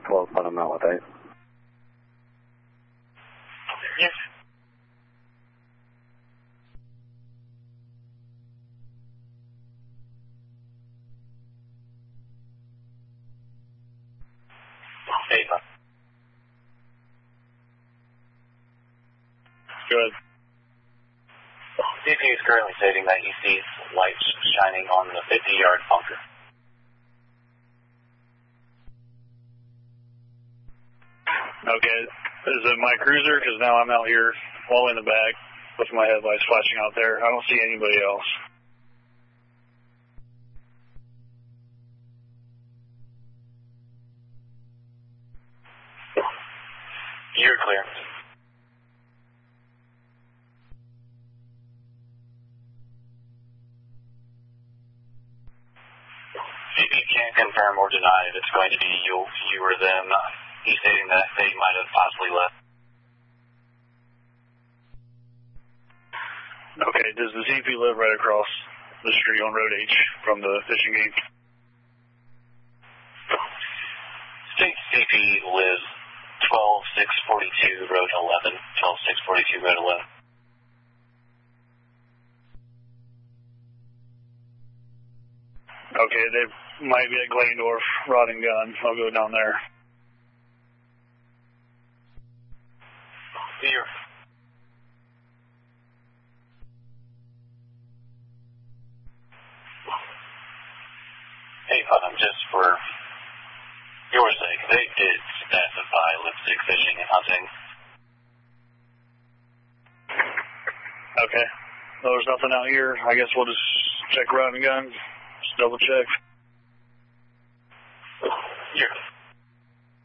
12, let them know with 8. Yes. Hey, Good. CP is currently stating that he sees lights shining on the 50-yard bunker. Okay. Is it my cruiser? Because now I'm out here all in the back with my headlights flashing out there. I don't see anybody else. You're clear. CP can't confirm or deny if it's going to be you or them. He's stating that they might have possibly left. Okay, does the CP live right across the street on Road H from the fishing game? State CP lives 12642 Road 11. 12642 Road 11. Okay, they might be at Glandorf, Rod and Gun. I'll go down there. Here. Hey, just for your sake, they did specify lipstick fishing and hunting. Okay. Well, there's nothing out here. I guess we'll just check Rod and Gun. Just double check. Here.